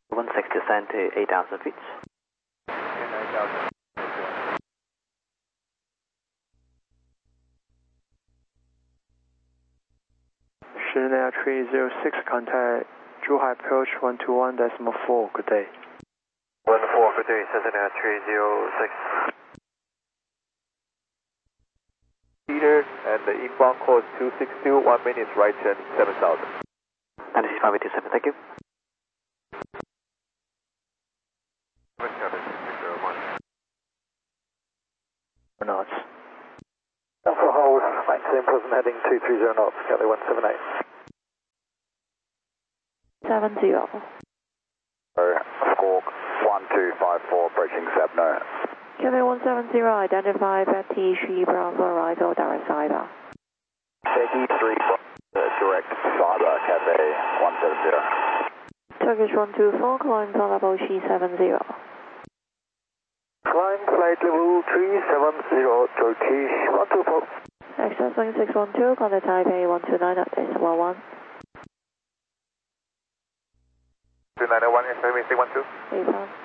16 descend to 8,000 feet. 室内 306 contact Zhuhai approach 121.4, good day. 14, good day, Cessna 306. Peter, and the inbound course 262, 1 minute right turn 7000. 96.527, thank you. 4 knots. Alpha hold, maintain present heading 230 knots, Kelly 178. 70. Squawk 1254, approaching Sabno. Kelly 170, identify Betty She Bravo arrival direct cyber. Peggy 3, direct cyber, Cathay 170. Turkish 124, climb to level She 70. Climb flight level 370, Turkish 124. Access link 612, contact Taipei 129 at decimal 1. 2901, is 612. 8